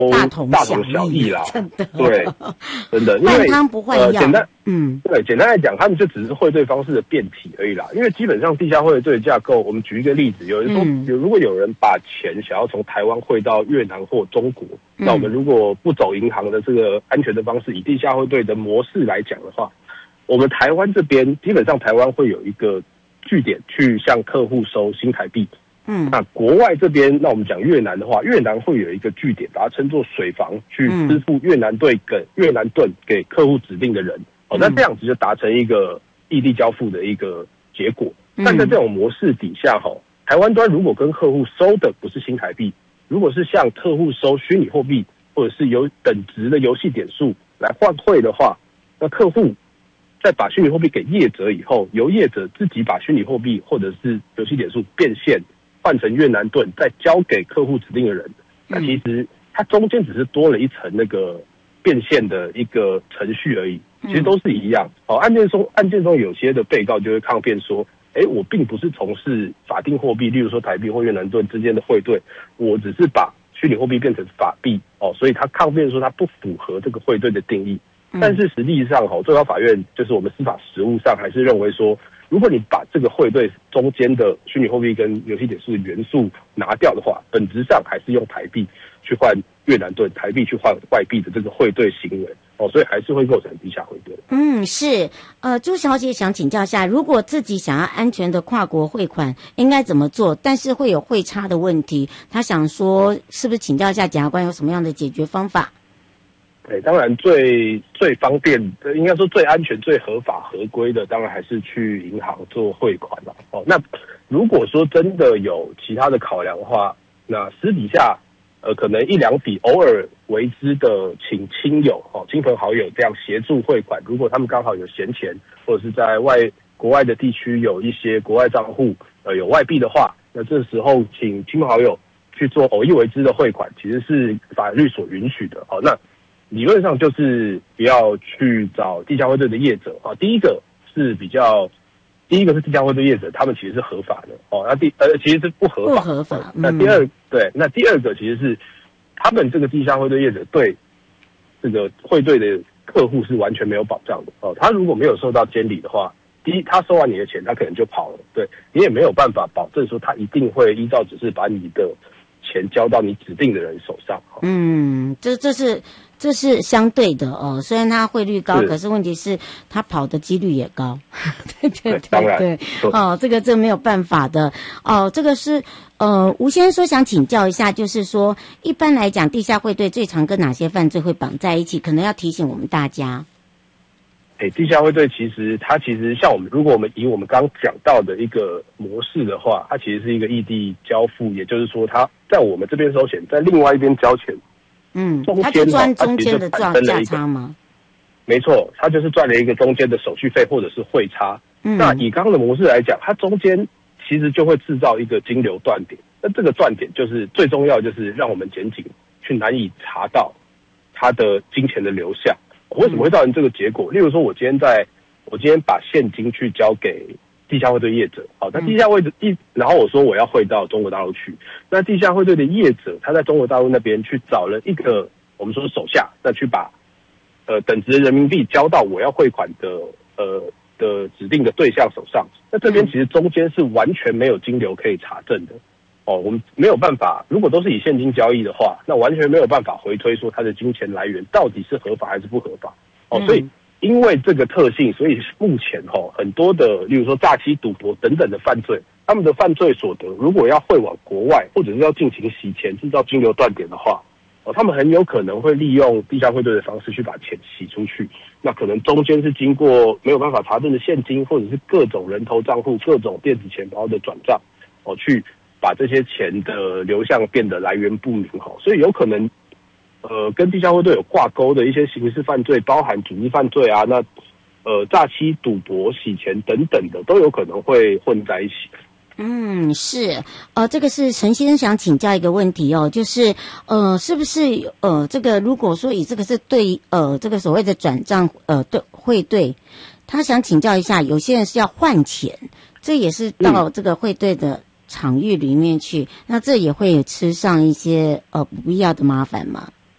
大同小异啦， 真的， 对，真的，因为换汤不换药， 对，简单来讲，他们就只是汇兑方式的变体而已啦。因为基本上地下汇兑架构，我们举一个例子，有人说，如果有人把钱想要从台湾汇到越南或中国，那我们如果不走银行的这个安全的方式，以地下汇兑的模式来讲的话，我们台湾这边基本上台湾会有一个据点去向客户收新台币。那国外这边，那我们讲越南的话，越南会有一个据点，把它称作水房，去支付越南盾给客户指定的人。那这样子就达成一个异地交付的一个结果。但在这种模式底下，台湾端如果跟客户收的不是新台币，如果是向客户收虚拟货币或者是有等值的游戏点数来换汇的话，那客户在把虚拟货币给业者以后，由业者自己把虚拟货币或者是游戏点数变现换成越南盾，再交给客户指定的人。那其实它中间只是多了一层那个变现的一个程序而已，其实都是一样。案件中有些的被告就会抗辩说，我并不是从事法定货币，例如说台币或越南盾之间的汇兑，我只是把虚拟货币变成法币，所以他抗辩说他不符合这个汇兑的定义。但是实际上，最高法院就是我们司法实务上还是认为说，如果你把这个汇兑中间的虚拟货币跟游戏点数的元素拿掉的话，本质上还是用台币去换越南盾，台币去换外币的这个汇兑行为，所以还是会构成地下汇兑。 是，朱小姐想请教一下，如果自己想要安全的跨国汇款，应该怎么做？但是会有汇差的问题，她想说，是不是请教一下检察官有什么样的解决方法？ 当然最方便，应该说最安全、最合法合规的，当然还是去银行做汇款了。那如果说真的有其他的考量的话，那私底下可能一两笔偶尔为之的，请亲友、亲朋好友这样协助汇款。如果他们刚好有闲钱，或者是在国外的地区有一些国外账户，有外币的话，那这时候请亲朋好友去做偶一为之的汇款，其实是法律所允许的。那理论上就是不要去找地下汇兑的业者啊。第一个是地下汇兑业者，他们其实是合法的那其实是不合法。那第二个其实是他们这个地下汇兑业者对这个汇兑的客户是完全没有保障的他如果没有受到监理的话，第一，他收完你的钱，他可能就跑了，对你也没有办法保证说他一定会依照指示把你的钱交到你指定的人手上。 这是相对的虽然它汇率高，可是问题是它跑的几率也高。对， 当然这个没有办法的这个是吴先生说想请教一下，就是说一般来讲地下汇兑最常跟哪些犯罪会绑在一起，可能要提醒我们大家。 地下汇兑其实像如果我们以我们刚讲到的一个模式的话，它其实是一个异地交付，也就是说它在我们这边收钱，在另外一边交钱。 他就赚中间的价差吗？ 没错，他就是赚了一个中间的手续费或者是汇差。那以刚刚的模式来讲，它中间其实就会制造一个金流断点。那这个断点就是最重要，就是让我们检警去难以查到它的金钱的流向。为什么会造成这个结果？例如说，我今天把现金去交给地下汇兑业者，那地下汇兑然后我说我要汇到中国大陆去，那地下汇兑的业者他在中国大陆那边去找了一个我们说手下，那去把等值的人民币交到我要汇款的指定的对象手上，那这边其实中间是完全没有金流可以查证的我们没有办法，如果都是以现金交易的话，那完全没有办法回推说他的金钱来源到底是合法还是不合法所以因为这个特性，所以目前很多的，例如说诈欺、赌博等等的犯罪，他们的犯罪所得如果要汇往国外，或者是要进行洗钱、制造金流断点的话，他们很有可能会利用地下汇兑的方式去把钱洗出去。那可能中间是经过没有办法查证的现金，或者是各种人头账户、各种电子钱包的转账去把这些钱的流向变得来源不明所以有可能跟地下汇兑有挂钩的一些刑事犯罪，包含组织犯罪啊，那诈欺、赌博、洗钱等等的，都有可能会混在一起。 是，这个是陈先生想请教一个问题就是是不是这个如果说以这个是对这个所谓的转账对汇兑，他想请教一下，有些人是要换钱，这也是到这个汇兑的场域里面去，那这也会吃上一些不必要的麻烦吗？